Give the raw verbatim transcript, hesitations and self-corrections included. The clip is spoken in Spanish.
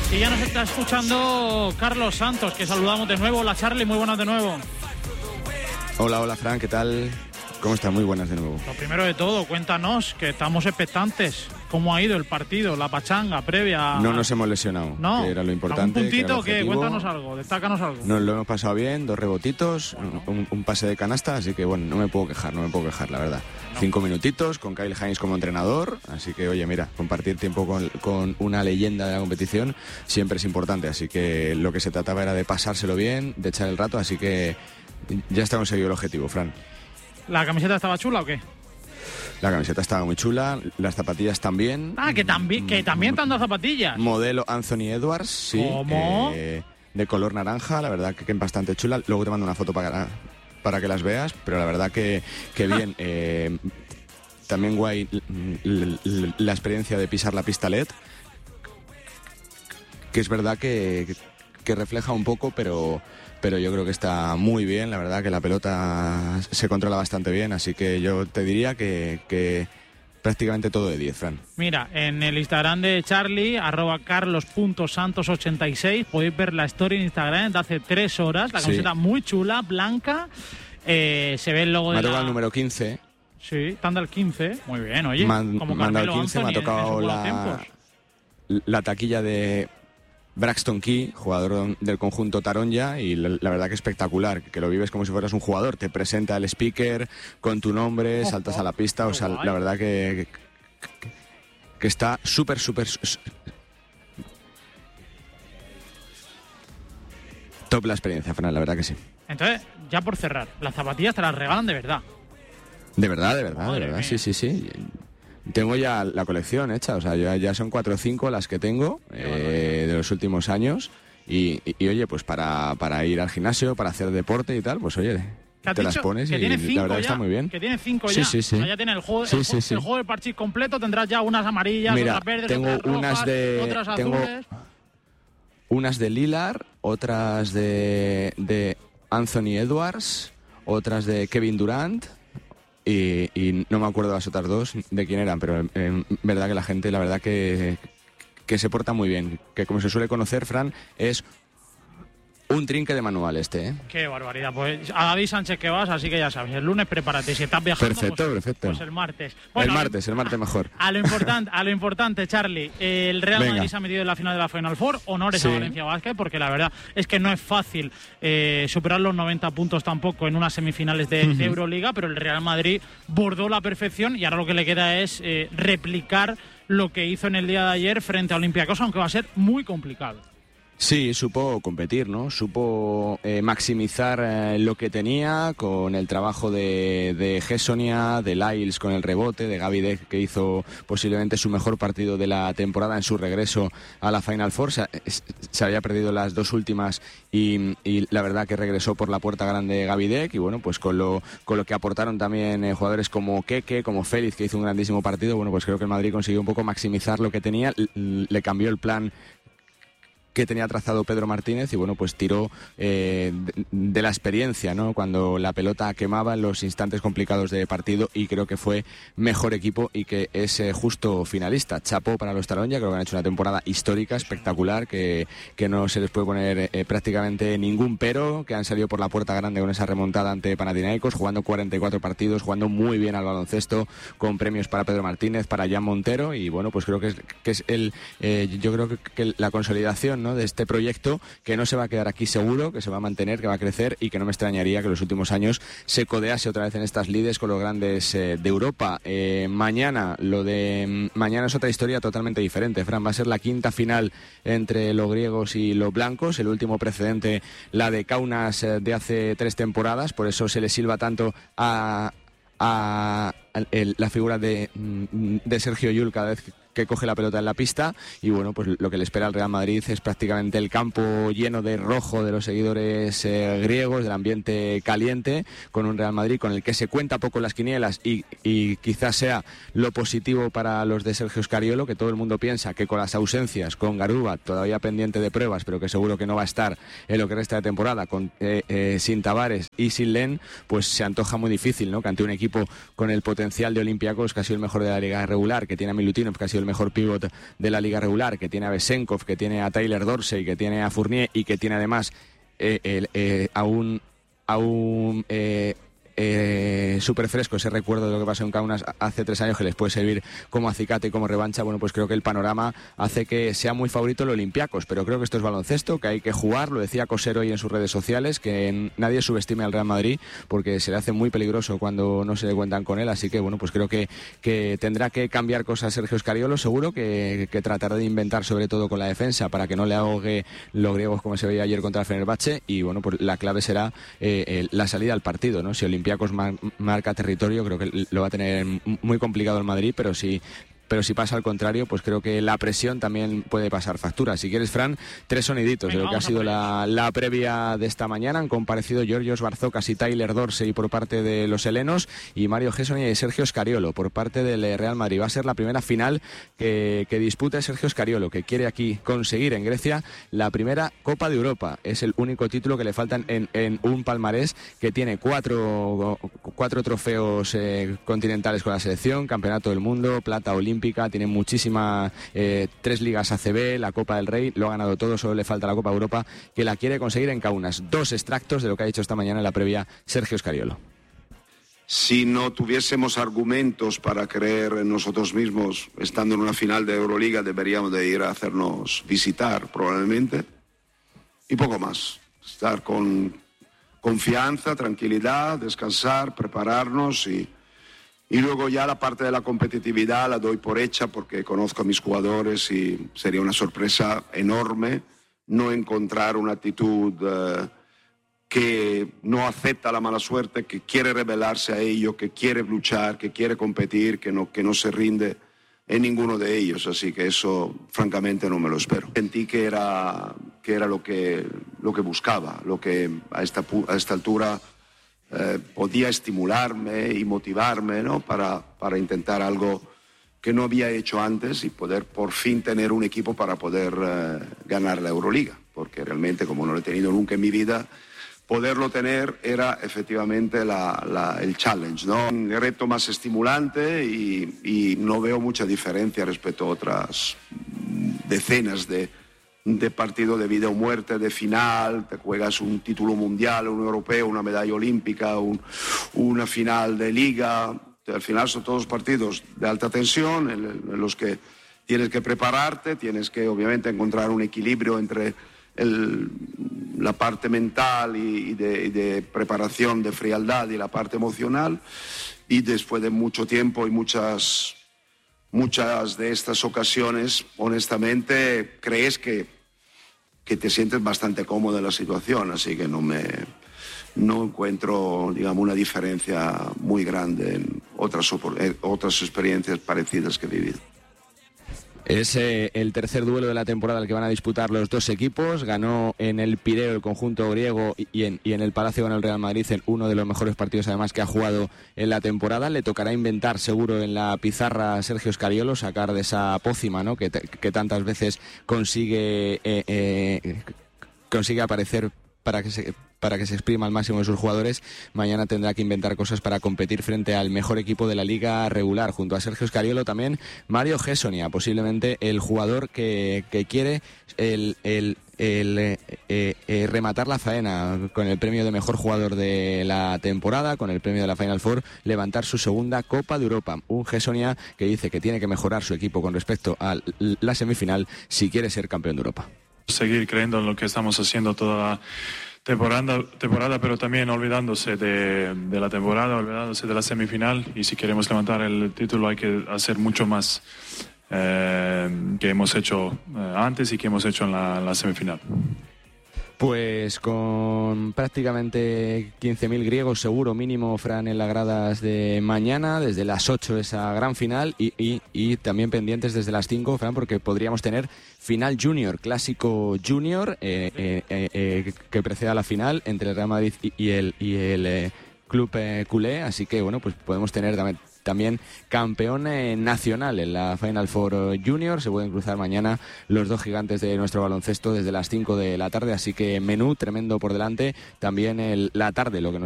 Y ya nos está escuchando Carlos Santos, que saludamos de nuevo. Hola, Charlie, muy buenas de nuevo. Hola, hola, Fran, ¿qué tal? ¿Cómo están? Muy buenas de nuevo. Lo primero de todo, cuéntanos, que estamos expectantes. ¿Cómo ha ido el partido, la pachanga previa? No nos hemos lesionado, no, que era lo importante. ¿Un puntito que qué? Cuéntanos algo, destácanos algo. Nos lo hemos pasado bien, dos rebotitos, bueno. un, un pase de canasta, así que bueno, no me puedo quejar, no me puedo quejar, la verdad. No. Cinco minutitos con Kyle Hines como entrenador, así que oye, mira, compartir tiempo con, con una leyenda de la competición siempre es importante, así que lo que se trataba era de pasárselo bien, de echar el rato, así que ya está conseguido el objetivo, Fran. ¿La camiseta estaba chula o qué? La camiseta estaba muy chula, las zapatillas también. Ah, que también, que también te han dado zapatillas. Modelo Anthony Edwards, sí. ¿Cómo? Eh, de color naranja, la verdad que, que bastante chula. Luego te mando una foto para, para que las veas, pero la verdad que, que bien. eh, también guay la, la experiencia de pisar la pista L E D, que es verdad que, que refleja un poco, pero... pero yo creo que está muy bien, la verdad que la pelota se controla bastante bien, así que yo te diría que, que prácticamente todo de diez, Fran. Mira, en el Instagram de Charlie, arroba carlos punto santos ochenta y seis, podéis ver la story en Instagram de hace tres horas, la camiseta sí. Muy chula, blanca, eh, se ve el logo me de ha tocado la... el número quince. Sí, tanda el quince, muy bien, oye. Me han como mandado el quince, Anthony me ha tocado la, la taquilla de... Braxton Key, jugador del conjunto Taronja, y la, la verdad que espectacular, que lo vives como si fueras un jugador, te presenta el speaker con tu nombre, oh, saltas oh, a la pista, o sea, guay. La verdad que, que, que está súper, súper top la experiencia, Fran, la verdad que sí. Entonces, ya por cerrar, las zapatillas te las regalan de verdad. De verdad, de verdad, Madre de verdad, mía. sí, sí, sí. Tengo ya la colección hecha, o sea, ya, ya son cuatro o cinco las que tengo eh, de los últimos años y, y, y oye, pues para, para ir al gimnasio, para hacer deporte y tal, pues oye, te, te las pones y la verdad ya, está muy bien. Que tiene cinco sí, ya, sí, sí. o sea, ya tiene el juego, sí, el, sí, sí. el juego de parchís completo, tendrás ya unas amarillas, Mira, otras verdes, tengo otras rojas, unas de, otras tengo azules. Unas de Lillard, otras de, de Anthony Edwards, otras de Kevin Durant... Y, y no me acuerdo las otras dos de quién eran, pero en eh, verdad que la gente, la verdad que, que se porta muy bien. Que como se suele conocer, Fran, es un trinque de manual este, ¿eh? Qué barbaridad. Pues a David Sánchez que vas, así que ya sabes, el lunes prepárate. Si estás viajando, perfecto, pues, perfecto. Pues el martes. Bueno, el martes, el martes mejor. A lo importante, a lo importante, Charlie. El Real Venga. Madrid se ha metido en la final de la Final Four. Honores sí. a Valencia Basket, porque la verdad es que no es fácil eh, superar los noventa puntos tampoco en unas semifinales de, uh-huh. de Euroliga, pero el Real Madrid bordó la perfección y ahora lo que le queda es eh, replicar lo que hizo en el día de ayer frente a Olympiacos, aunque va a ser muy complicado. Sí, supo competir, ¿no? Supo eh, maximizar eh, lo que tenía con el trabajo de, de Gessonia, de Lyles con el rebote, de Gaby Deck, que hizo posiblemente su mejor partido de la temporada en su regreso a la Final Four. Se, se había perdido las dos últimas y, y la verdad que regresó por la puerta grande Gaby Deck y bueno, pues con lo, con lo que aportaron también eh, jugadores como Keke, como Félix, que hizo un grandísimo partido, bueno, pues creo que el Madrid consiguió un poco maximizar lo que tenía, le cambió el plan que tenía trazado Pedro Martínez y bueno, pues tiró eh, de, de la experiencia, ¿no? Cuando la pelota quemaba en los instantes complicados de partido y creo que fue mejor equipo y que es eh, justo finalista. Chapó para los Taronja, creo que han hecho una temporada histórica, espectacular, que, que no se les puede poner eh, prácticamente ningún pero, que han salido por la puerta grande con esa remontada ante Panathinaikos, jugando cuarenta y cuatro partidos, jugando muy bien al baloncesto, con premios para Pedro Martínez, para Jan Montero y bueno, pues creo que es, que es el, eh, yo creo que, que la consolidación, ¿no? De este proyecto que no se va a quedar aquí seguro, que se va a mantener, que va a crecer y que no me extrañaría que en los últimos años se codease otra vez en estas lides con los grandes eh, de Europa. Eh, mañana, lo de mañana es otra historia totalmente diferente, Fran, va a ser la quinta final entre los griegos y los blancos, el último precedente la de Kaunas eh, de hace tres temporadas, por eso se le silba tanto a, a, a el, la figura de, de Sergio Llull cada vez que que coge la pelota en la pista y bueno, pues lo que le espera al Real Madrid es prácticamente el campo lleno de rojo de los seguidores eh, griegos, del ambiente caliente, con un Real Madrid con el que se cuenta poco las quinielas y, y quizás sea lo positivo para los de Sergio Scariolo, que todo el mundo piensa que con las ausencias, con Garuba todavía pendiente de pruebas, pero que seguro que no va a estar en lo que resta de temporada, con, eh, eh, sin Tavares y sin Len, pues se antoja muy difícil, ¿no? Que ante un equipo con el potencial de Olympiacos, que ha sido el mejor de la liga regular, que tiene a Milutinov, que ha sido el mejor pívot de la liga regular, que tiene a Besenkov, que tiene a Tyler Dorsey, que tiene a Fournier y que tiene además eh, eh, eh, a un... A un eh, Eh, súper fresco ese recuerdo de lo que pasó en Kaunas hace tres años, que les puede servir como acicate y como revancha. Bueno, pues creo que el panorama hace que sea muy favorito el Olympiacos, pero creo que esto es baloncesto, que hay que jugar. Lo decía Cosero hoy en sus redes sociales, que nadie subestime al Real Madrid porque se le hace muy peligroso cuando no se le cuentan con él, así que bueno, pues creo que, que tendrá que cambiar cosas Sergio Scariolo, seguro que, que tratará de inventar sobre todo con la defensa para que no le ahogue los griegos como se veía ayer contra el Fenerbahce, y bueno, pues la clave será eh, eh, la salida al partido, ¿no? Si Olympiacos marca territorio, creo que lo va a tener muy complicado el Madrid, pero si pero si pasa al contrario, pues creo que la presión también puede pasar factura. Si quieres, Fran, tres soniditos Venga, de lo que ha sido la, la previa de esta mañana. Han comparecido Georgios Barzocas y Tyler Dorsey por parte de los helenos, y Mario Gessonia y Sergio Scariolo por parte del Real Madrid. Va a ser la primera final que, que dispute Sergio Scariolo, que quiere aquí conseguir en Grecia la primera Copa de Europa. Es el único título que le faltan en, en un palmarés que tiene cuatro, cuatro trofeos eh, continentales con la selección, Campeonato del Mundo, Plata Olímpica, tiene muchísimas, eh, tres ligas A C B, la Copa del Rey, lo ha ganado todo, solo le falta la Copa Europa, que la quiere conseguir en Kaunas. Dos extractos de lo que ha dicho esta mañana en la previa Sergio Scariolo. Si no tuviésemos argumentos para creer en nosotros mismos, estando en una final de Euroliga, deberíamos de ir a hacernos visitar, probablemente, y poco más. Estar con confianza, tranquilidad, descansar, prepararnos y... Y luego ya la parte de la competitividad la doy por hecha porque conozco a mis jugadores y sería una sorpresa enorme no encontrar una actitud uh, que no acepta la mala suerte, que quiere rebelarse a ello, que quiere luchar, que quiere competir, que no, que no se rinde en ninguno de ellos. Así que eso, francamente, no me lo espero. Sentí que era, que era lo que, lo que buscaba, lo que a esta, a esta altura... Eh, podía estimularme y motivarme, ¿no? para, para intentar algo que no había hecho antes y poder por fin tener un equipo para poder eh, ganar la Euroliga, porque realmente, como no lo he tenido nunca en mi vida, poderlo tener era efectivamente la, la, el challenge, ¿no? Un reto más estimulante y, y no veo mucha diferencia respecto a otras decenas de de partido de vida o muerte, de final, te juegas un título mundial, un europeo, una medalla olímpica, un, una final de liga. Al final son todos partidos de alta tensión en, en los que tienes que prepararte, tienes que obviamente encontrar un equilibrio entre el, la parte mental y, y, de, y de preparación, de frialdad, y la parte emocional, y después de mucho tiempo y muchas, muchas de estas ocasiones, honestamente, crees que que te sientes bastante cómodo en la situación, así que no me no encuentro, digamos, una diferencia muy grande en otras, otras experiencias parecidas que he vivido. Es eh, el tercer duelo de la temporada el que van a disputar los dos equipos. Ganó en el Pireo el conjunto griego y en, y en el Palacio ganó el Real Madrid en uno de los mejores partidos además que ha jugado en la temporada. Le tocará inventar seguro en la pizarra a Sergio Scariolo, sacar de esa pócima, ¿no? que, que tantas veces consigue, eh, eh, consigue aparecer para que se... para que se exprima al máximo de sus jugadores. Mañana tendrá que inventar cosas para competir frente al mejor equipo de la liga regular. Junto a Sergio Scariolo también Mario Gessonia, posiblemente el jugador que, que quiere el, el, el eh, eh, rematar la faena con el premio de mejor jugador de la temporada, con el premio de la Final Four, levantar su segunda Copa de Europa. Un Gessonia que dice que tiene que mejorar su equipo con respecto a la semifinal si quiere ser campeón de Europa. Seguir creyendo en lo que estamos haciendo toda la temporada, temporada pero también olvidándose de, de la temporada, olvidándose de la semifinal, y si queremos levantar el título hay que hacer mucho más eh, que hemos hecho eh, antes y que hemos hecho en la, en la semifinal. Pues con prácticamente quince mil griegos seguro mínimo, Fran, en las gradas de mañana, desde las ocho esa gran final, y, y, y también pendientes desde las cinco, Fran, porque podríamos tener final junior, clásico junior, eh, eh, eh, eh, que preceda la final entre el Real Madrid y, y el, y el eh, club eh, culé, así que bueno, pues podemos tener también también campeón eh, nacional en la Final Four Junior. Se pueden cruzar mañana los dos gigantes de nuestro baloncesto desde las cinco de la tarde, así que menú tremendo por delante. También el, la tarde, lo que nos